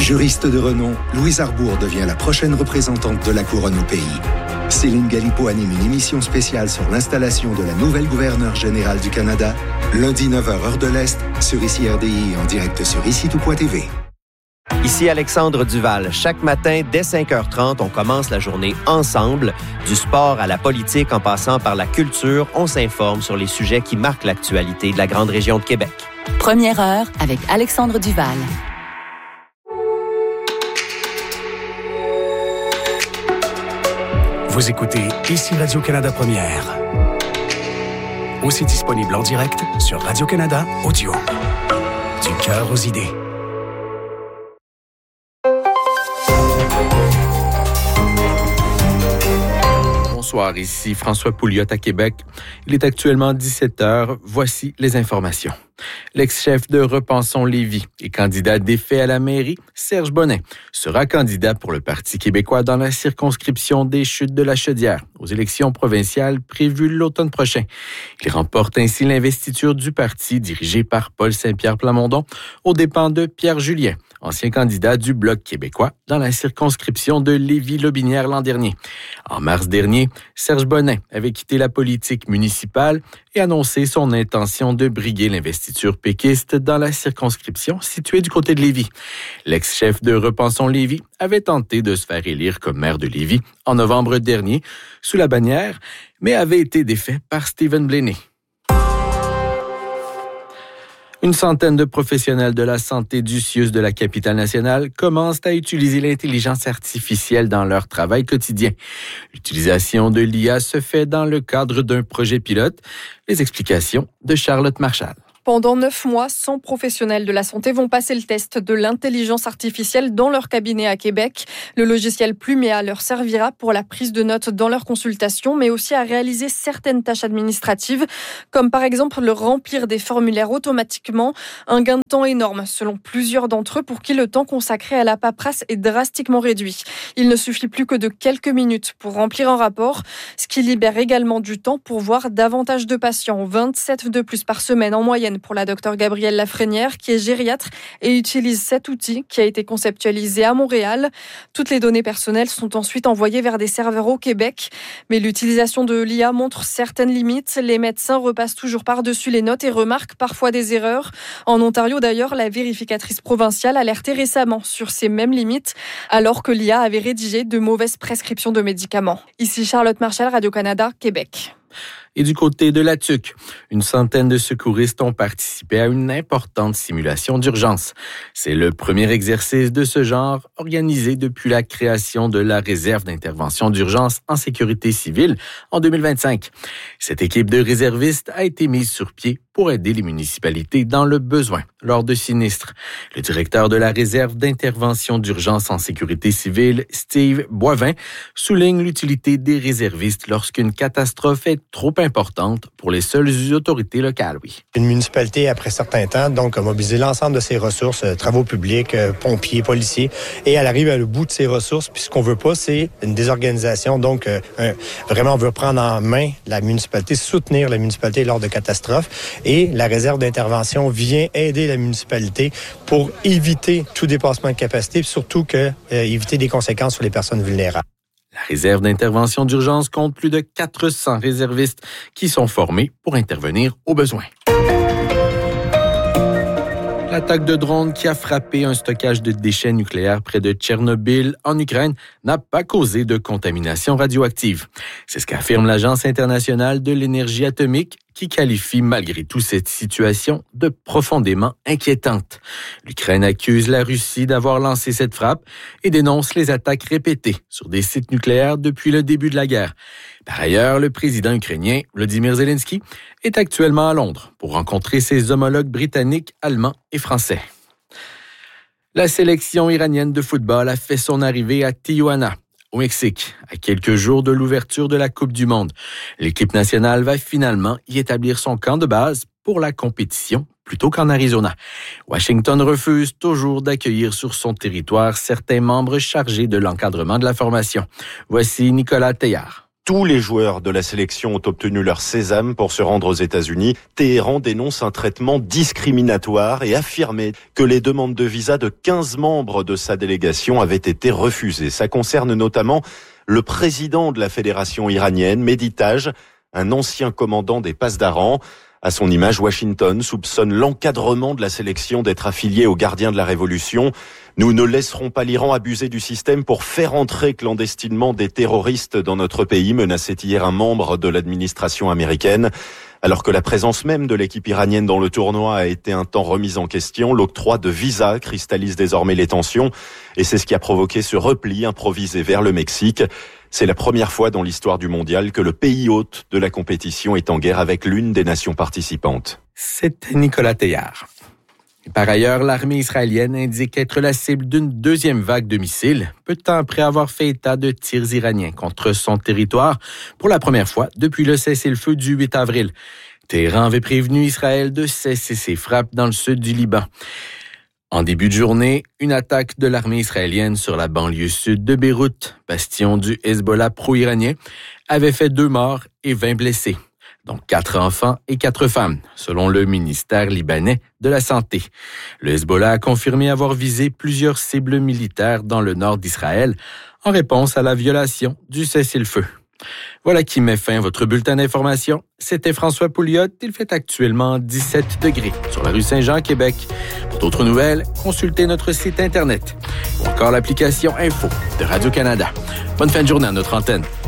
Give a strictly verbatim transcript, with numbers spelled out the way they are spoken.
Juriste de renom, Louise Arbour devient la prochaine représentante de la couronne au pays. Céline Galipo anime une émission spéciale sur l'installation de la nouvelle gouverneure générale du Canada, lundi neuf heures heure de l'Est, sur I C I R D I en direct sur ici tout point t v. Ici Alexandre Duval. Chaque matin, dès cinq heures trente, on commence la journée ensemble. Du sport à la politique, en passant par la culture, on s'informe sur les sujets qui marquent l'actualité de la grande région de Québec. Première heure avec Alexandre Duval. Vous écoutez Ici Radio-Canada Première. Aussi disponible en direct sur Radio-Canada Audio. Du cœur aux idées. Bonsoir, ici François Pouliot à Québec. Il est actuellement dix-sept heures. Voici les informations. L'ex-chef de Repensons Lévis et candidat défait à la mairie, Serge Bonnet, sera candidat pour le Parti québécois dans la circonscription des Chutes de la Chaudière aux élections provinciales prévues l'automne prochain. Il remporte ainsi l'investiture du parti dirigé par Paul Saint-Pierre Plamondon aux dépens de Pierre Julien, ancien candidat du Bloc québécois dans la circonscription de Lévis-Lobinière l'an dernier. En mars dernier, Serge Bonnet avait quitté la politique municipale et annoncé son intention de briguer l'investiture péquiste dans la circonscription située du côté de Lévis. L'ex-chef de Repensons Lévis avait tenté de se faire élire comme maire de Lévis en novembre dernier sous la bannière, mais avait été défait par Stephen Blaney. Une centaine de professionnels de la santé du C I U S de la capitale nationale commencent à utiliser l'intelligence artificielle dans leur travail quotidien. L'utilisation de l'I A se fait dans le cadre d'un projet pilote. Les explications de Charlotte Marchal. Pendant neuf mois, cent professionnels de la santé vont passer le test de l'intelligence artificielle dans leur cabinet à Québec. Le logiciel Plumea leur servira pour la prise de notes dans leurs consultations, mais aussi à réaliser certaines tâches administratives, comme par exemple le remplir des formulaires automatiquement. Un gain de temps énorme, selon plusieurs d'entre eux, pour qui le temps consacré à la paperasse est drastiquement réduit. Il ne suffit plus que de quelques minutes pour remplir un rapport, ce qui libère également du temps pour voir davantage de patients, vingt-sept de plus par semaine en moyenne pour la docteure Gabrielle Lafrenière, qui est gériatre et utilise cet outil qui a été conceptualisé à Montréal. Toutes les données personnelles sont ensuite envoyées vers des serveurs au Québec. Mais l'utilisation de l'I A montre certaines limites. Les médecins repassent toujours par-dessus les notes et remarquent parfois des erreurs. En Ontario, d'ailleurs, la vérificatrice provinciale alertait récemment sur ces mêmes limites, alors que l'I A avait rédigé de mauvaises prescriptions de médicaments. Ici Charlotte Marchal, Radio-Canada, Québec. Et du côté de la T U Q, une centaine de secouristes ont participé à une importante simulation d'urgence. C'est le premier exercice de ce genre organisé depuis la création de la réserve d'intervention d'urgence en sécurité civile en deux mille vingt-cinq. Cette équipe de réservistes a été mise sur pied pour aider les municipalités dans le besoin lors de sinistres. Le directeur de la réserve d'intervention d'urgence en sécurité civile, Steve Boivin, souligne l'utilité des réservistes lorsqu'une catastrophe est trop importante pour les seules autorités locales, oui. Une municipalité, après certains temps, donc, a mobilisé l'ensemble de ses ressources, euh, travaux publics, euh, pompiers, policiers, et elle arrive à le bout de ses ressources, puis ce qu'on veut pas, c'est une désorganisation. Donc, euh, euh, vraiment, on veut prendre en main la municipalité, soutenir la municipalité lors de catastrophes, et la réserve d'intervention vient aider la municipalité pour éviter tout dépassement de capacité, puis surtout que, euh, éviter des conséquences sur les personnes vulnérables. La réserve d'intervention d'urgence compte plus de quatre cents réservistes qui sont formés pour intervenir au besoin. L'attaque de drone qui a frappé un stockage de déchets nucléaires près de Tchernobyl, en Ukraine, n'a pas causé de contamination radioactive. C'est ce qu'affirme l'Agence internationale de l'énergie atomique, qui qualifie malgré tout cette situation de profondément inquiétante. L'Ukraine accuse la Russie d'avoir lancé cette frappe et dénonce les attaques répétées sur des sites nucléaires depuis le début de la guerre. Par ailleurs, le président ukrainien, Volodymyr Zelensky, est actuellement à Londres pour rencontrer ses homologues britanniques, allemands et français. La sélection iranienne de football a fait son arrivée à Tijuana, au Mexique, à quelques jours de l'ouverture de la Coupe du Monde. L'équipe nationale va finalement y établir son camp de base pour la compétition plutôt qu'en Arizona. Washington refuse toujours d'accueillir sur son territoire certains membres chargés de l'encadrement de la formation. Voici Nicolas Teillard. Tous les joueurs de la sélection ont obtenu leur sésame pour se rendre aux États-Unis. Téhéran dénonce un traitement discriminatoire et affirmé que les demandes de visa de quinze membres de sa délégation avaient été refusées. Ça concerne notamment le président de la fédération iranienne, Mehdi Taj, un ancien commandant des Pasdaran. À son image, Washington soupçonne l'encadrement de la sélection d'être affilié aux gardiens de la Révolution. Nous ne laisserons pas l'Iran abuser du système pour faire entrer clandestinement des terroristes dans notre pays, menaçait hier un membre de l'administration américaine. Alors que la présence même de l'équipe iranienne dans le tournoi a été un temps remise en question, l'octroi de visas cristallise désormais les tensions et c'est ce qui a provoqué ce repli improvisé vers le Mexique. C'est la première fois dans l'histoire du mondial que le pays hôte de la compétition est en guerre avec l'une des nations participantes. C'était Nicolas Teillard. Par ailleurs, l'armée israélienne indique être la cible d'une deuxième vague de missiles, peu de temps après avoir fait état de tirs iraniens contre son territoire pour la première fois depuis le cessez-le-feu du huit avril. Téhéran avait prévenu Israël de cesser ses frappes dans le sud du Liban. En début de journée, une attaque de l'armée israélienne sur la banlieue sud de Beyrouth, bastion du Hezbollah pro-iranien, avait fait deux morts et vingt blessés, dont quatre enfants et quatre femmes, selon le ministère libanais de la Santé. Le Hezbollah a confirmé avoir visé plusieurs cibles militaires dans le nord d'Israël en réponse à la violation du cessez-le-feu. Voilà qui met fin à votre bulletin d'information. C'était François Pouliot. Il fait actuellement dix-sept degrés sur la rue Saint-Jean, Québec. Pour d'autres nouvelles, consultez notre site Internet ou encore l'application Info de Radio-Canada. Bonne fin de journée à notre antenne.